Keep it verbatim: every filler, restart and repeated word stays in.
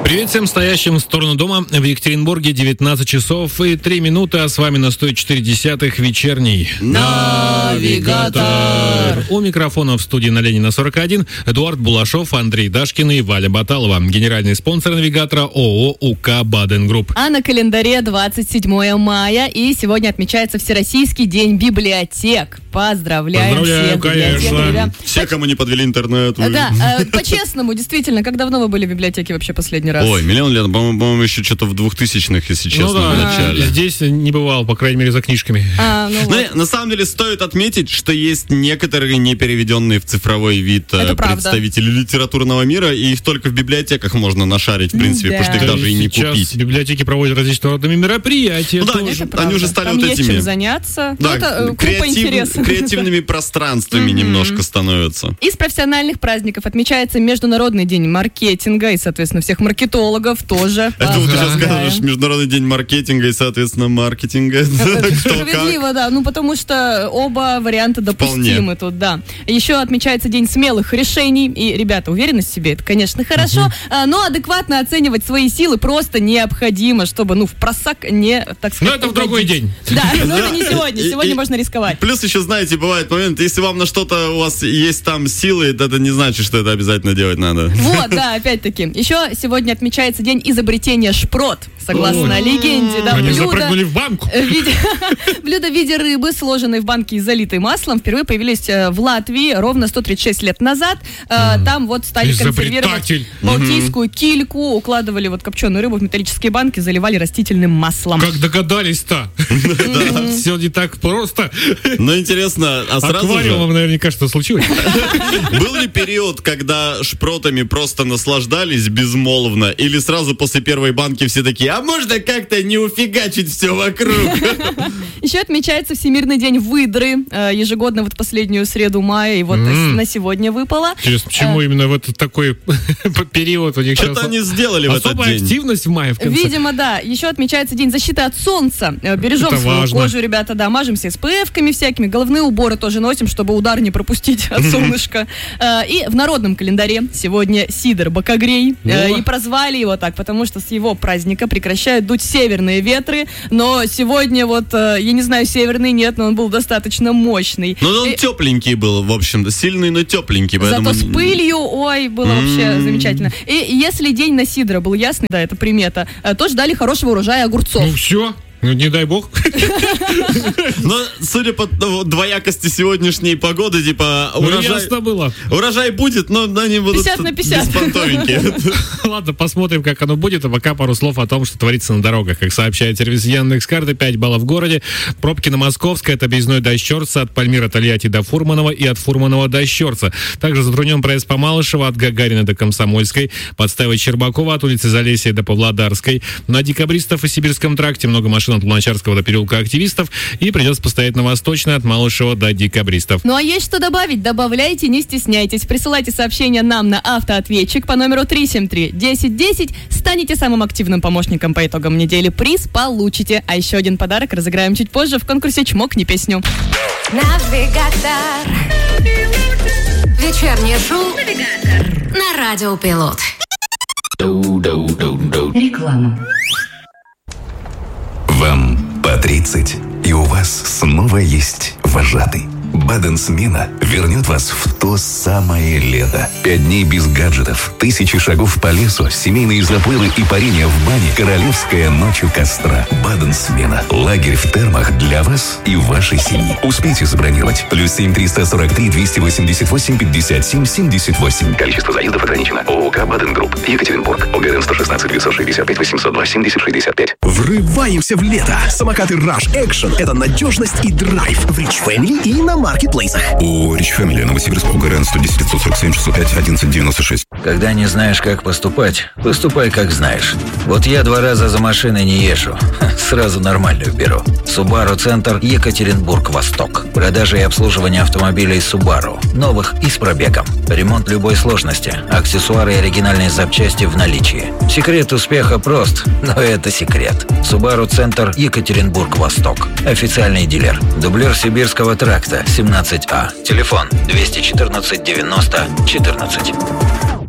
Привет всем стоящим в сторону дома. В Екатеринбурге девятнадцать часов и три минуты, а с вами на сто четыре десятых вечерний Навигатор. У микрофона в студии на Ленина сорок один Эдуард Булашов, Андрей Дашкин и Валя Баталова. Генеральный спонсор навигатора ООО УК Баден Групп. А на календаре двадцать седьмое мая, и сегодня отмечается Всероссийский день библиотек. Поздравляем Поздравляю, всех конечно. библиотекарей. Все, кому не подвели интернет. Вы... Да, э, по-честному, действительно, как давно вы были в библиотеке вообще последний раз? Ой, миллион лет, по-моему, еще что-то в двухтысячных, если честно, Ну да, в начале. здесь не бывал, по крайней мере, за книжками. А, ну Но, вот. на самом деле стоит отметить, что есть некоторые не переведенные в цифровой вид Это э, правда. представители литературного мира, и их только в библиотеках можно нашарить, в принципе, Да. потому что их даже и не Сейчас купить. библиотеки проводят различного рода мероприятия. Ну да, тоже. они, Это они правда. уже стали Там вот есть этими. чем заняться. Да, Ну, это э, группа креатив- интересов. креативными пространствами немножко становятся. Из профессиональных праздников отмечается Международный день маркетинга и, соответственно, всех маркетологов тоже. Это вот ты сейчас Поздравляем. скажешь Международный день маркетинга и, соответственно, маркетинга. Кто как. Справедливо, да. Ну, потому что оба варианта допустимы тут, да. Еще отмечается День смелых решений. И, ребята, уверенность в себе, это, конечно, хорошо, а, но адекватно оценивать свои силы просто необходимо, чтобы, ну, в просак не, так сказать... Но это в другой угодить. день. Да, но это не сегодня. И- Сегодня и- можно рисковать. Плюс еще, знаете, бывает момент, если вам на что-то у вас есть там силы, это не значит, что это обязательно делать надо. Вот, да, опять-таки. Еще сегодня отмечается День изобретения шпрот. Согласно Ой. легенде, да, Они блюдо... запрыгнули в банку. в виде- Блюда в виде рыбы, сложенной в банке и залитой маслом, впервые появились э, в Латвии ровно сто тридцать шесть лет назад. Э, Там вот стали консервировать Изобретатель. балтийскую кильку, укладывали вот копченую рыбу в металлические банки, заливали растительным маслом. Как догадались-то? Все не так просто. Но интересно, а сразу же, Аквариумом наверняка что случилось. был ли период, когда шпротами просто наслаждались безмолвно, или сразу после первой банки все такие, а можно как-то не уфигачить все вокруг? Еще отмечается Всемирный день выдры, э, ежегодно вот последнюю среду мая, и вот М. на сегодня выпало. Интересно, почему именно в этот такой период у них сейчас Что-то они сделали в этот особая день. активность в мае в конце? Видимо, да. Еще отмечается День защиты от солнца. Э, Бережем Это свою важно. кожу, ребята, да, мажемся эс пэ эф-ками всякими, головные уборы тоже носим, чтобы удар не пропустить от солнышка. Э, И в народном календаре сегодня Сидор Бокогрей. Э, О. И прозвали его так, потому что с его праздника прекращают дуть северные ветры. Но сегодня вот, э, я не знаю, северный нет, но он был достаточно мощный. Ну, он И- тепленький был, в общем-то, сильный, но тепленький. поэтому- Зато с пылью, ой, было вообще М. замечательно. И если день на Сидора был ясный, да, это примета, э, то ждали хорошего урожая огурцов. Ну все, ну не дай бог. Но, судя по ну, двоякости сегодняшней погоды, типа, Ну, урожай... ясно было. Урожай будет, но они будут пятьдесят на пятьдесят. беспонтовенькие. Ладно, посмотрим, как оно будет. А пока пару слов о том, что творится на дорогах. Как сообщает сервис Яндекс.Карты, пять баллов в городе. Пробки на Московской от объездной до Щорца, от Пальмира Тольятти до Фурманова и от Фурманова до Щорца. Также затруднен проезд по Малышево от Гагарина до Комсомольской, подставы Щербакова от улицы Залесья до Павлодарской. На Декабристов и Сибирском тракте много машин от Луначарского до переулка Активистов. И придется постоять на Восточной от Малышева до Декабристов. Ну а есть что добавить? Добавляйте, не стесняйтесь. Присылайте сообщения нам на автоответчик по номеру три семь три десять десять. Станете самым активным помощником по итогам недели. Приз получите. А еще один подарок разыграем чуть позже в конкурсе «Чмокни песню». Навигатор. Вечернее шоу на Радио Пилот. Реклама. Вам по тридцать, и у вас снова есть вожатый. Баден-смена вернет вас в то самое лето. Пять дней без гаджетов, тысячи шагов по лесу, семейные заплывы и парение в бане, королевская ночь у костра. Баден-смена. Лагерь в термах для вас и вашей семьи. Успейте забронировать. Плюс семь триста сорок три двести восемьдесят восемь пятьдесят семь семьдесят восемь. Количество заездов ограничено. ООК Баден Групп. Екатеринбург. ОГРН сто шестнадцать девятьсот шестьдесят пять восемьсот два семьдесят шестьдесят пять. Врываемся в лето. Самокаты Rush Action – это надежность и драйв в Rich Family и на маркетплейсах. У Rich Family Новосибирск. ОГРН сто десять девятьсот сорок семь шестьсот пять одиннадцать девяносто шесть. Когда не знаешь, как поступать, поступай, как знаешь. Вот я два раза за машиной не езжу. Сразу нормальную беру. Subaru Центр, Екатеринбург-Восток. Продажа и обслуживание автомобилей Subaru. Новых и с пробегом. Ремонт любой сложности. Аксессуары и оригинальные запчасти в наличии. Секрет успеха прост, но это секрет. Subaru Центр, Екатеринбург-Восток. Официальный дилер. Дублер Сибирского тракта, семнадцать А. Телефон двести четырнадцать девяносто четырнадцать.